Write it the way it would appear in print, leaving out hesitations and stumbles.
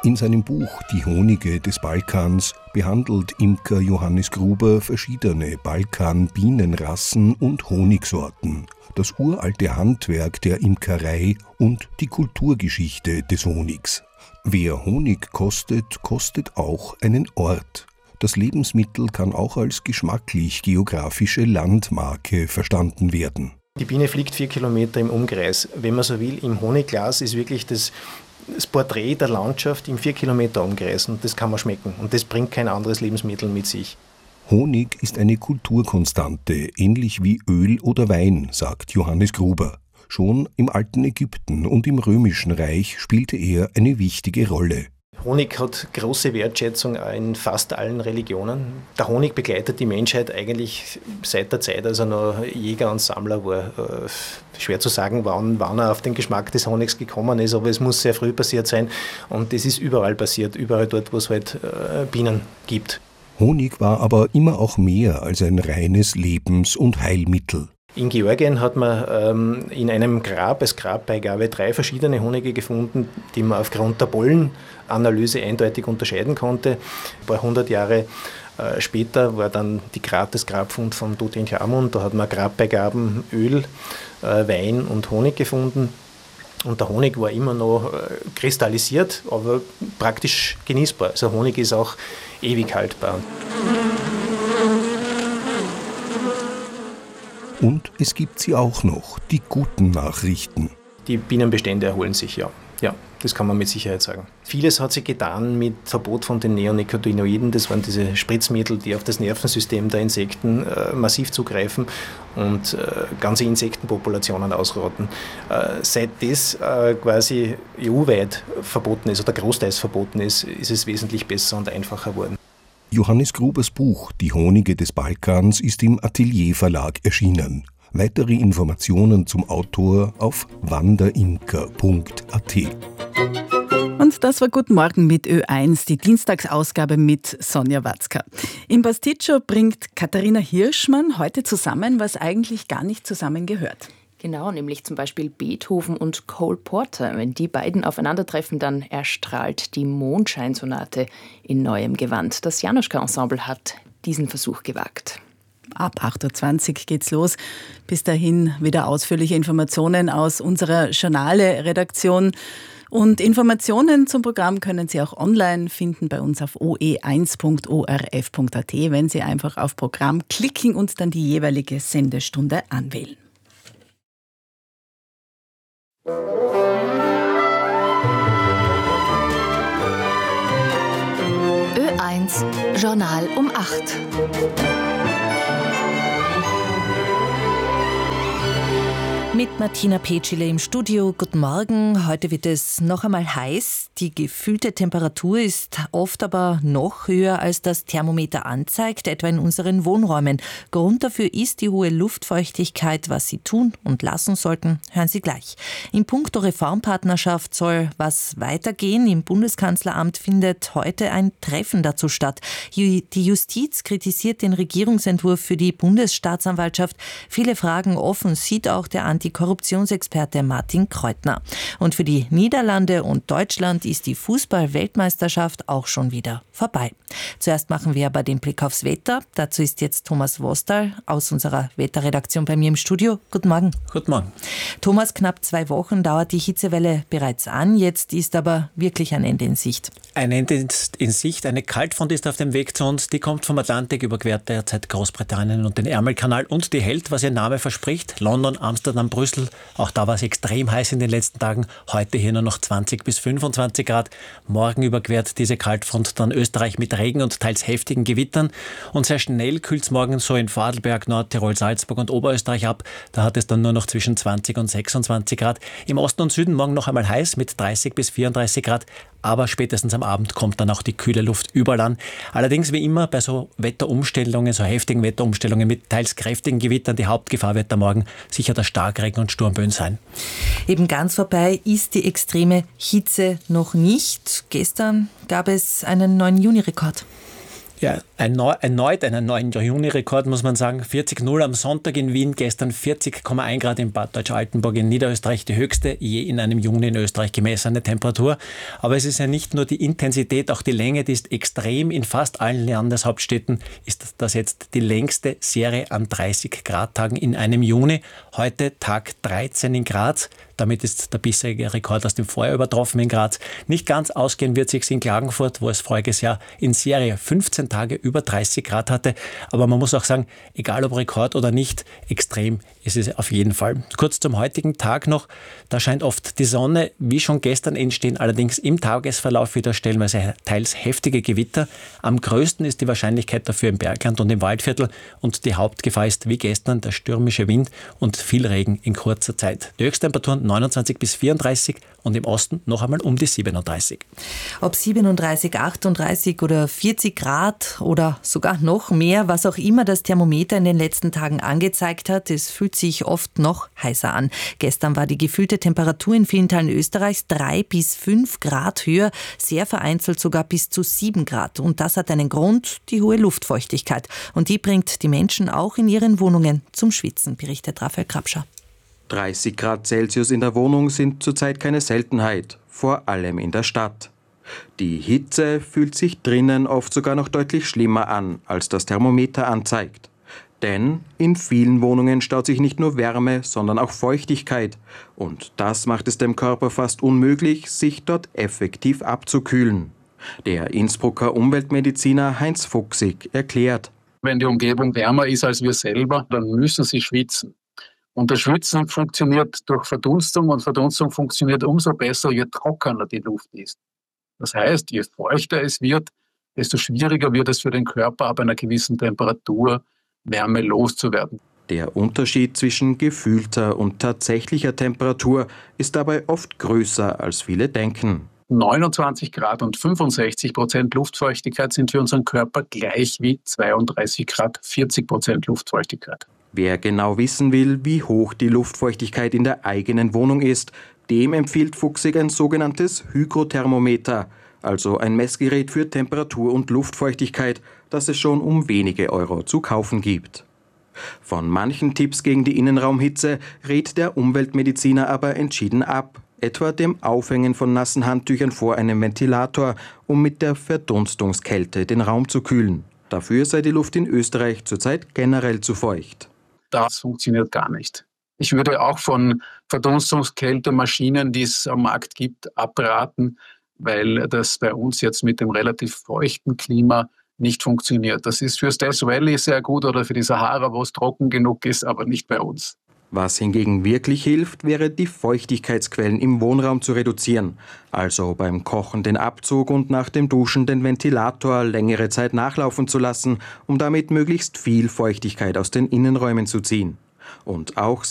In seinem Buch »Die Honige des Balkans« behandelt Imker Johannes Gruber verschiedene Balkan-Bienenrassen und Honigsorten, das uralte Handwerk der Imkerei und die Kulturgeschichte des Honigs. Wer Honig kostet, kostet auch einen Ort. Das Lebensmittel kann auch als geschmacklich-geografische Landmarke verstanden werden. Die Biene fliegt 4 Kilometer im Umkreis. Wenn man so will, im Honigglas ist wirklich das Porträt der Landschaft im 4 Kilometer Umkreis und das kann man schmecken und das bringt kein anderes Lebensmittel mit sich. Honig ist eine Kulturkonstante, ähnlich wie Öl oder Wein, sagt Johannes Gruber. Schon im alten Ägypten und im Römischen Reich spielte er eine wichtige Rolle. Honig hat große Wertschätzung in fast allen Religionen. Der Honig begleitet die Menschheit eigentlich seit der Zeit, als er noch Jäger und Sammler war. Schwer zu sagen, wann er auf den Geschmack des Honigs gekommen ist, aber es muss sehr früh passiert sein und es ist überall passiert, überall dort, wo es halt Bienen gibt. Honig war aber immer auch mehr als ein reines Lebens- und Heilmittel. In Georgien hat man in einem Grab als Grabbeigabe 3 verschiedene Honige gefunden, die man aufgrund der Pollenanalyse eindeutig unterscheiden konnte. Ein paar 100 Jahre später war dann das Grabfund von Tutanchamun. Da hat man Grabbeigaben, Öl, Wein und Honig gefunden. Und der Honig war immer noch kristallisiert, aber praktisch genießbar. Also Honig ist auch ewig haltbar. Und es gibt sie auch noch, die guten Nachrichten. Die Bienenbestände erholen sich, ja. Ja, das kann man mit Sicherheit sagen. Vieles hat sich getan mit Verbot von den Neonicotinoiden. Das waren diese Spritzmittel, die auf das Nervensystem der Insekten massiv zugreifen und ganze Insektenpopulationen ausrotten. Seit das quasi EU-weit verboten ist oder großteils verboten ist, ist es wesentlich besser und einfacher geworden. Johannes Grubers Buch »Die Honige des Balkans« ist im Atelier Verlag erschienen. Weitere Informationen zum Autor auf wanderimker.at. Und das war Guten Morgen mit Ö1, die Dienstagsausgabe mit Sonja Watzka. Im Pasticcio bringt Katharina Hirschmann heute zusammen, was eigentlich gar nicht zusammengehört. Genau, nämlich zum Beispiel Beethoven und Cole Porter. Wenn die beiden aufeinandertreffen, dann erstrahlt die Mondscheinsonate in neuem Gewand. Das Januszka-Ensemble hat diesen Versuch gewagt. Ab 8.20 Uhr geht's los. Bis dahin wieder ausführliche Informationen aus unserer Journale-Redaktion. Und Informationen zum Programm können Sie auch online finden bei uns auf oe1.orf.at, wenn Sie einfach auf Programm klicken und dann die jeweilige Sendestunde anwählen. Ö1 Journal um 8. Mit Martina Petschile im Studio. Guten Morgen. Heute wird es noch einmal heiß. Die gefühlte Temperatur ist oft aber noch höher, als das Thermometer anzeigt, etwa in unseren Wohnräumen. Grund dafür ist die hohe Luftfeuchtigkeit. Was Sie tun und lassen sollten, hören Sie gleich. In puncto Reformpartnerschaft soll was weitergehen. Im Bundeskanzleramt findet heute ein Treffen dazu statt. Die Justiz kritisiert den Regierungsentwurf für die Bundesstaatsanwaltschaft. Viele Fragen offen, sieht auch der Antikorruptionsexperte Martin Kreutner. Und für die Niederlande und Deutschland ist die Fußball-Weltmeisterschaft auch schon wieder vorbei. Zuerst machen wir aber den Blick aufs Wetter. Dazu ist jetzt Thomas Wostal aus unserer Wetterredaktion bei mir im Studio. Guten Morgen. Guten Morgen. Thomas, knapp 2 Wochen dauert die Hitzewelle bereits an. Jetzt ist aber wirklich ein Ende in Sicht. Ein Ende ist in Sicht. Eine Kaltfront ist auf dem Weg zu uns. Die kommt vom Atlantik, überquert derzeit Großbritannien und den Ärmelkanal und die hält, was ihr Name verspricht. London, Amsterdam, Brüssel. Auch da war es extrem heiß in den letzten Tagen. Heute hier nur noch 20 bis 25 Grad. Morgen überquert diese Kaltfront dann Österreich mit Regen und teils heftigen Gewittern. Und sehr schnell kühlt es morgen so in Vorarlberg, Nordtirol, Salzburg und Oberösterreich ab. Da hat es dann nur noch zwischen 20 und 26 Grad. Im Osten und Süden morgen noch einmal heiß mit 30 bis 34 Grad. Aber spätestens am Abend kommt dann auch die kühle Luft überall an. Allerdings wie immer bei so Wetterumstellungen, so heftigen Wetterumstellungen mit teils kräftigen Gewittern, die Hauptgefahr wird da morgen sicher der Starkregen und Sturmböen sein. Eben ganz vorbei ist die extreme Hitze noch nicht. Gestern gab es einen neuen Juni-Rekord. Ja, erneut einen neuen Juni-Rekord, muss man sagen. 40,0 am Sonntag in Wien, gestern 40,1 Grad in Bad Deutsch-Altenburg in Niederösterreich, die höchste je in einem Juni in Österreich gemessene Temperatur. Aber es ist ja nicht nur die Intensität, auch die Länge, die ist extrem. In fast allen Landeshauptstädten ist das jetzt die längste Serie an 30-Grad-Tagen in einem Juni. Heute Tag 13 in Graz. Damit ist der bisherige Rekord aus dem Vorjahr übertroffen in Graz. Nicht ganz ausgehen wird sich's in Klagenfurt, wo es voriges Jahr in Serie 15 Tage über 30 Grad hatte. Aber man muss auch sagen, egal ob Rekord oder nicht, extrem ist es auf jeden Fall. Kurz zum heutigen Tag noch. Da scheint oft die Sonne, wie schon gestern, entstehen allerdings im Tagesverlauf wieder stellenweise teils heftige Gewitter. Am größten ist die Wahrscheinlichkeit dafür im Bergland und im Waldviertel. Und die Hauptgefahr ist wie gestern der stürmische Wind und viel Regen in kurzer Zeit. Die Höchsttemperaturen 29 bis 34 und im Osten noch einmal um die 37. Ob 37, 38 oder 40 Grad oder sogar noch mehr, was auch immer das Thermometer in den letzten Tagen angezeigt hat, es fühlt sich oft noch heißer an. Gestern war die gefühlte Temperatur in vielen Teilen Österreichs 3 bis 5 Grad höher, sehr vereinzelt sogar bis zu 7 Grad. Und das hat einen Grund, die hohe Luftfeuchtigkeit. Und die bringt die Menschen auch in ihren Wohnungen zum Schwitzen, berichtet Raphael Krapscher. 30 Grad Celsius in der Wohnung sind zurzeit keine Seltenheit, vor allem in der Stadt. Die Hitze fühlt sich drinnen oft sogar noch deutlich schlimmer an, als das Thermometer anzeigt. Denn in vielen Wohnungen staut sich nicht nur Wärme, sondern auch Feuchtigkeit. Und das macht es dem Körper fast unmöglich, sich dort effektiv abzukühlen. Der Innsbrucker Umweltmediziner Heinz Fuchsig erklärt: Wenn die Umgebung wärmer ist als wir selber, dann müssen sie schwitzen. Und das Schwitzen funktioniert durch Verdunstung und Verdunstung funktioniert umso besser, je trockener die Luft ist. Das heißt, je feuchter es wird, desto schwieriger wird es für den Körper, ab einer gewissen Temperatur Wärme loszuwerden. Der Unterschied zwischen gefühlter und tatsächlicher Temperatur ist dabei oft größer, als viele denken. 29 Grad und 65% Luftfeuchtigkeit sind für unseren Körper gleich wie 32 Grad 40% Luftfeuchtigkeit. Wer genau wissen will, wie hoch die Luftfeuchtigkeit in der eigenen Wohnung ist, dem empfiehlt Fuchsig ein sogenanntes Hygrothermometer, also ein Messgerät für Temperatur und Luftfeuchtigkeit, das es schon um wenige Euro zu kaufen gibt. Von manchen Tipps gegen die Innenraumhitze rät der Umweltmediziner aber entschieden ab, etwa dem Aufhängen von nassen Handtüchern vor einem Ventilator, um mit der Verdunstungskälte den Raum zu kühlen. Dafür sei die Luft in Österreich zurzeit generell zu feucht. Das funktioniert gar nicht. Ich würde auch von Verdunstungskältemaschinen, die es am Markt gibt, abraten, weil das bei uns jetzt mit dem relativ feuchten Klima nicht funktioniert. Das ist fürs Death Valley sehr gut oder für die Sahara, wo es trocken genug ist, aber nicht bei uns. Was hingegen wirklich hilft, wäre, die Feuchtigkeitsquellen im Wohnraum zu reduzieren. Also beim Kochen den Abzug und nach dem Duschen den Ventilator längere Zeit nachlaufen zu lassen, um damit möglichst viel Feuchtigkeit aus den Innenräumen zu ziehen. Und auch